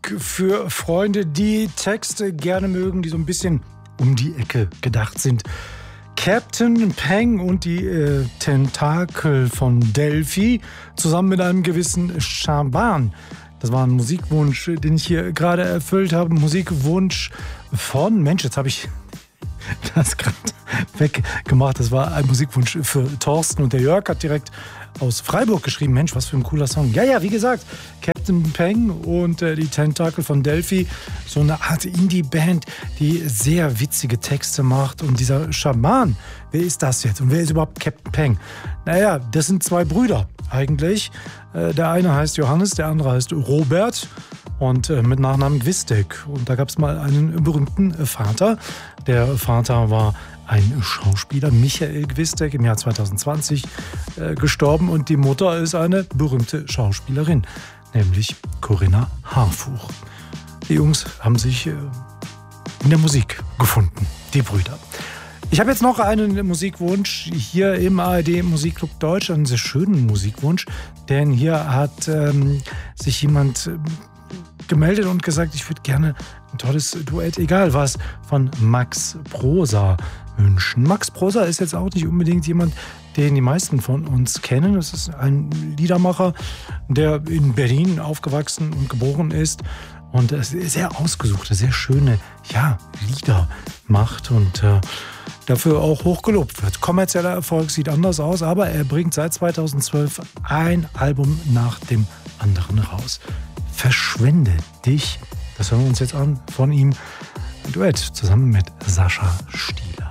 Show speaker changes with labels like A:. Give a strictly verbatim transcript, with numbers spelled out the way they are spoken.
A: Musik für Freunde, die Texte gerne mögen, die so ein bisschen um die Ecke gedacht sind. Captain Peng und die äh, Tentakel von Delphi zusammen mit einem gewissen Schaban. Das war ein Musikwunsch, den ich hier gerade erfüllt habe. Musikwunsch von, Mensch, jetzt habe ich das gerade weggemacht. Das war ein Musikwunsch für Thorsten und der Jörg hat direkt aus Freiburg geschrieben. Mensch, was für ein cooler Song. Ja, ja, wie gesagt, Captain Peng und äh, die Tentakel von Delphi. So eine Art Indie-Band, die sehr witzige Texte macht. Und dieser Schaman, wer ist das jetzt? Und wer ist überhaupt Captain Peng? Naja, das sind zwei Brüder eigentlich. Äh, der eine heißt Johannes, der andere heißt Robert. Und äh, mit Nachnamen Gwistek. Und da gab es mal einen berühmten äh, Vater. Der Vater war ein Schauspieler, Michael Gwistek, im Jahr zwanzig zwanzig äh, gestorben. Und die Mutter ist eine berühmte Schauspielerin, nämlich Corinna Harfouch. Die Jungs haben sich äh, in der Musik gefunden, die Brüder. Ich habe jetzt noch einen Musikwunsch hier im A R D Musikclub Deutsch, einen sehr schönen Musikwunsch. Denn hier hat ähm, sich jemand äh, gemeldet und gesagt, ich würde gerne ein tolles Duett, egal was, von Max Prosa wünschen. Max Prosa ist jetzt auch nicht unbedingt jemand, den die meisten von uns kennen. Es ist ein Liedermacher, der in Berlin aufgewachsen und geboren ist und sehr ausgesuchte, sehr schöne ja, Lieder macht und äh, dafür auch hoch gelobt wird. Kommerzieller Erfolg sieht anders aus, aber er bringt seit zweitausendzwölf ein Album nach dem anderen raus. Verschwende dich. Das hören wir uns jetzt an von ihm. Ein Duett zusammen mit Sascha Stieler.